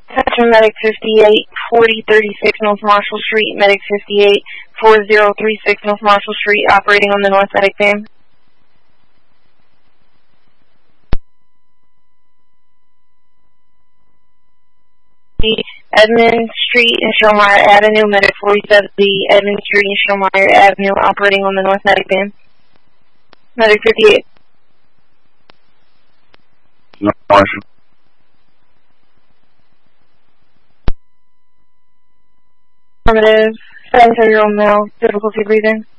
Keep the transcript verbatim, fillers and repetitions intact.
Attention Medic fifty-eight, forty thirty-six North Marshall Street, Medic fifty-eight, forty thirty-six North Marshall Street, operating on the North Medic van. Edmund Street and Shellmeyer Avenue, Medic forty seventy, Edmund Street and Shellmeyer Avenue, operating on the North Medic van. Medic fifty-eight. North Marshall. Affirmative. seventy-seven-year-old male, difficulty breathing.